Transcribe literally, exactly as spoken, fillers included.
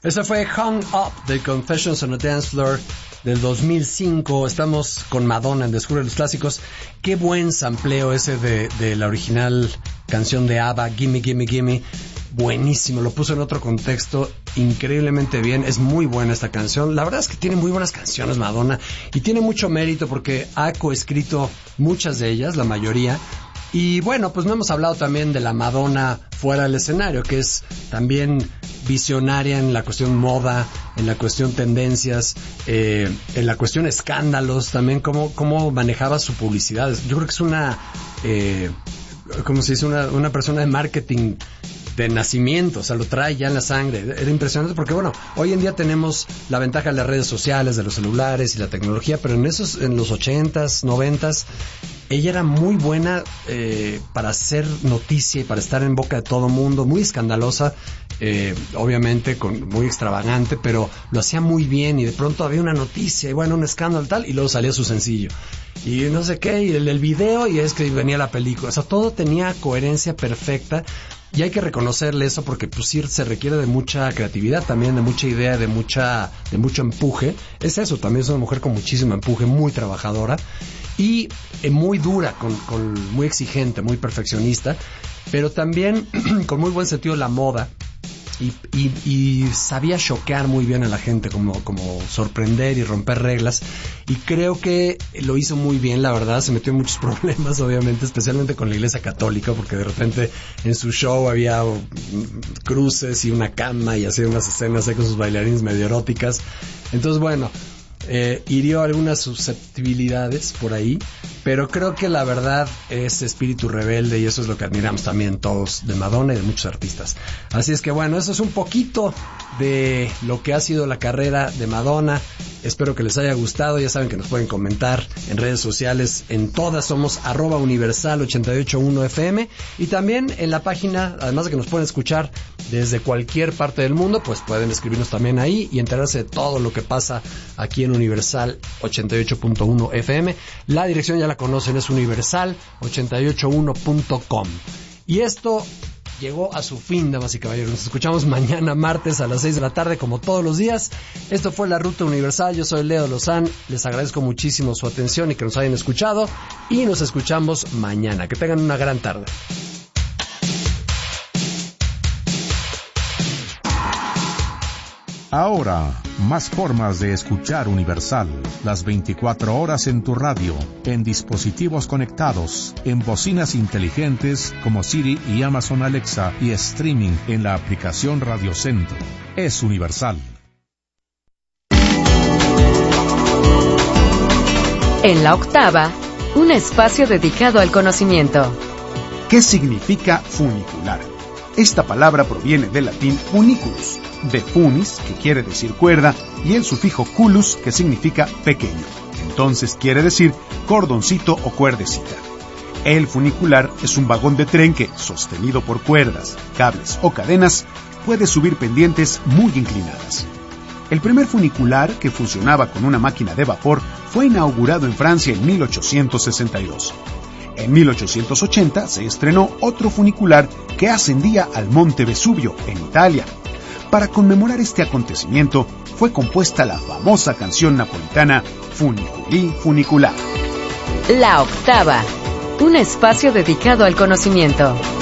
Ese fue Hung Up de Confessions on a Dance Floor del dos mil cinco. Estamos con Madonna en Descubre los Clásicos. Qué buen sampleo ese de, de la original canción de ABBA, Gimme, Gimme, Gimme. Buenísimo, lo puso en otro contexto increíblemente bien. Es muy buena esta canción. La verdad es que tiene muy buenas canciones Madonna y tiene mucho mérito porque ha coescrito muchas de ellas, la mayoría. Y bueno, pues no hemos hablado también de la Madonna fuera del escenario, que es también visionaria en la cuestión moda, en la cuestión tendencias, eh, en la cuestión escándalos, también cómo, cómo manejaba su publicidad. Yo creo que es una, eh, ¿cómo se dice? Una, una persona de marketing de nacimiento, o sea, lo trae ya en la sangre. Era impresionante porque, bueno, hoy en día tenemos la ventaja de las redes sociales, de los celulares y la tecnología, pero en esos, en los ochentas, noventas, ella era muy buena eh, para hacer noticia y para estar en boca de todo mundo, muy escandalosa, eh, obviamente con, muy extravagante, pero lo hacía muy bien y de pronto había una noticia y bueno, un escándalo tal, y luego salía su sencillo. Y no sé qué, y el, el video, y es que venía la película. O sea, todo tenía coherencia perfecta. Y hay que reconocerle eso porque pues sí se requiere de mucha creatividad también, de mucha idea, de mucha de mucho empuje. Es eso, también es una mujer con muchísimo empuje, muy trabajadora y eh, muy dura, con, con muy exigente, muy perfeccionista, pero también con muy buen sentido de la moda. Y, y, y sabía choquear muy bien a la gente, como, como sorprender y romper reglas, y creo que lo hizo muy bien, la verdad. Se metió en muchos problemas, obviamente, especialmente con la Iglesia Católica, porque de repente en su show había cruces y una cama y hacía unas escenas ahí con sus bailarines medio eróticas. Entonces, bueno, eh, hirió algunas susceptibilidades por ahí, pero creo que la verdad es espíritu rebelde y eso es lo que admiramos también todos de Madonna y de muchos artistas. Así es que bueno, eso es un poquito de lo que ha sido la carrera de Madonna. Espero que les haya gustado. Ya saben que nos pueden comentar en redes sociales, en todas somos arroba universal ochenta y ocho punto uno F M, y también en la página, además de que nos pueden escuchar desde cualquier parte del mundo, pues pueden escribirnos también ahí y enterarse de todo lo que pasa aquí en Universal ochenta y ocho punto uno F M. La dirección ya la conocen, es universal ochenta y ocho punto uno punto com. Y esto llegó a su fin, damas y caballeros. Nos escuchamos mañana martes a las seis de la tarde, como todos los días. Esto fue La Ruta Universal. Yo soy Leo Lozán. Les agradezco muchísimo su atención y que nos hayan escuchado. Y nos escuchamos mañana. Que tengan una gran tarde. Ahora, más formas de escuchar Universal. Las veinticuatro horas en tu radio, en dispositivos conectados, en bocinas inteligentes como Siri y Amazon Alexa y streaming en la aplicación Radio Centro. Es Universal. En la octava, un espacio dedicado al conocimiento. ¿Qué significa funicular? Esta palabra proviene del latín funiculus, de funis, que quiere decir cuerda, y el sufijo culus, que significa pequeño. Entonces quiere decir cordoncito o cuerdecita. El funicular es un vagón de tren que, sostenido por cuerdas, cables o cadenas, puede subir pendientes muy inclinadas. El primer funicular, que funcionaba con una máquina de vapor, fue inaugurado en Francia en mil ochocientos sesenta y dos. En mil ochocientos ochenta se estrenó otro funicular que ascendía al Monte Vesubio, en Italia. Para conmemorar este acontecimiento, fue compuesta la famosa canción napolitana Funiculi Funicular. La octava, un espacio dedicado al conocimiento.